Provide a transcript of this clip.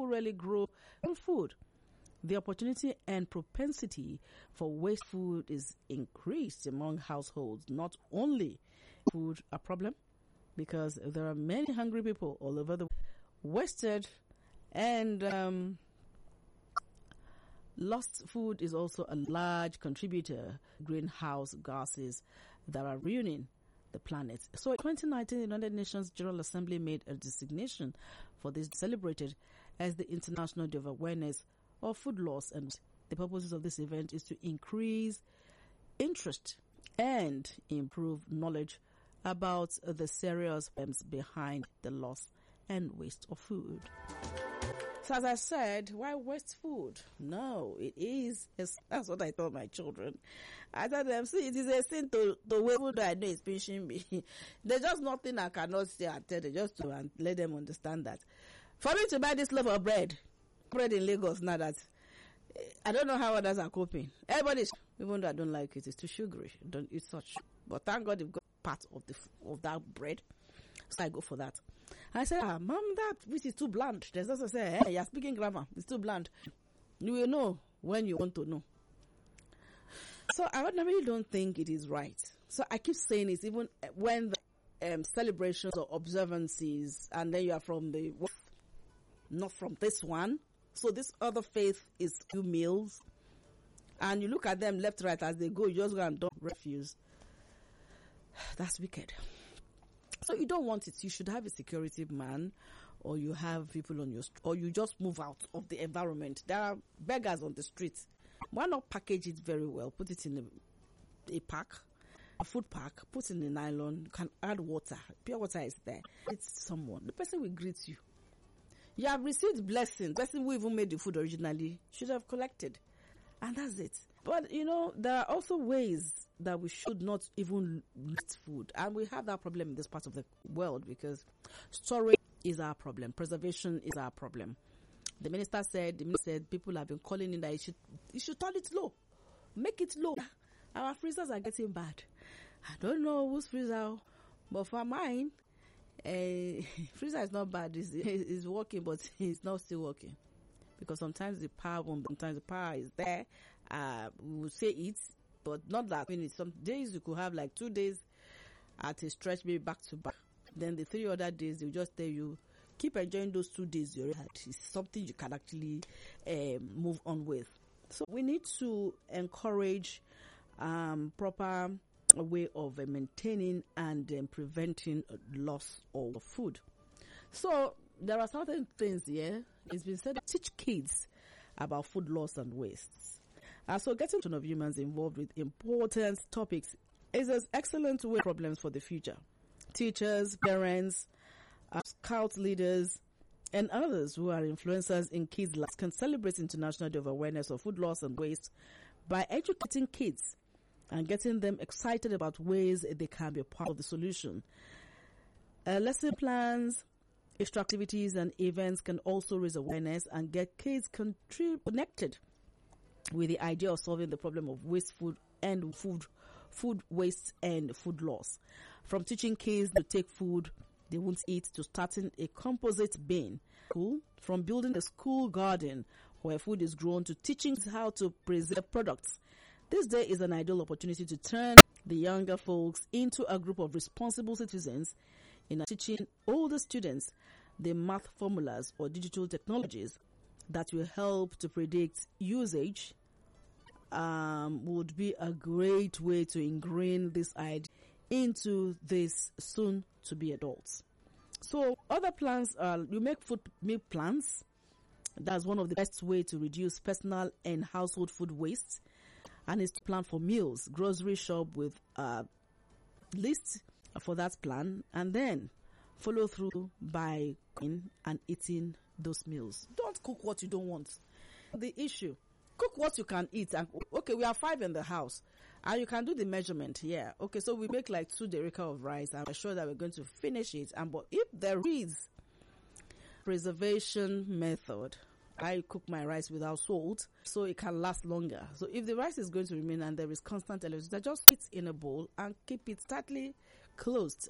really grow food. The opportunity and propensity for waste food is increased among households. Not only food a problem, because there are many hungry people all over the world. Wasted and lost food is also a large contributor to greenhouse gases that are ruining the planet. So in 2019, the United Nations General Assembly made a designation for this, celebrated as the International Day of Awareness of Food Loss. And the purposes of this event is to increase interest and improve knowledge about the serious problems behind the loss and waste of food. So as I said, why waste food? No, it is. That's what I told my children. I told them, see, it is a sin to waste food that I know is pinching me. There's just nothing I cannot say. I tell them just to and let them understand that. For me to buy this loaf of bread in Lagos now, that I don't know how others are coping. Everybody's, even though I don't like it, it's too sugary. Don't eat such. But thank God they've got part of that bread. So I go for that. I said, Mom, that which is too bland. There's also say, hey, you're speaking grammar. It's too bland. You will know when you want to know. So I really don't think it is right. So I keep saying it, even when the celebrations or observances, and then you are from the, not from this one. So this other faith is few meals. And you look at them left, right, as they go, you just go and dump refuse. That's wicked. So you don't want it. You should have a security man, or you have people on your, or you just move out of the environment. There are beggars on the street. Why not package it very well? Put it in a pack, a food pack, put in a nylon. You can add water. Pure water is there. It's someone. The person will greet you. You have received blessings. The person who even made the food originally should have collected. And that's it. But, there are also ways that we should not even eat food. And we have that problem in this part of the world because storage is our problem. Preservation is our problem. The minister said people have been calling in that you should turn it low. Make it low. Our freezers are getting bad. I don't know whose freezer, but for mine, freezer is not bad. It's working, but it's not still working. Because sometimes the power is there. We will say it, but not that many. Some days you could have like 2 days at a stretch, maybe back to back. Then the 3 other days, they'll just tell you, keep enjoying those 2 days you already had. It's something you can actually move on with. So we need to encourage proper way of maintaining and preventing loss of food. So there are certain things here. It's been said to teach kids about food loss and waste. So getting of humans involved with important topics is an excellent way problems for the future. Teachers, parents, scout leaders, and others who are influencers in kids' lives can celebrate International Day of Awareness of Food Loss and Waste by educating kids and getting them excited about ways they can be part of the solution. Lesson plans, extra activities and events can also raise awareness and get kids connected with the idea of solving the problem of waste food and food waste and food loss. From teaching kids to take food they won't eat to starting a composite bin. From building a school garden where food is grown to teaching how to preserve products. This day is an ideal opportunity to turn the younger folks into a group of responsible citizens in teaching older students the math formulas or digital technologies that will help to predict usage. Would be a great way to ingrain this idea into this soon to be adults. So other plans are you make food meal plans. That's one of the best way to reduce personal and household food waste, and is to plan for meals, grocery shop with a list for that plan, and then follow through by cooking and eating those meals. Don't cook what you don't want. The issue, cook what you can eat. And okay, we are 5 in the house, and you can do the measurement here. Okay, so we make like 2 derica of rice. I'm sure that we're going to finish it. But if there is preservation method, I cook my rice without salt, so it can last longer. So if the rice is going to remain and there is constant electricity, just put it in a bowl and keep it tightly closed.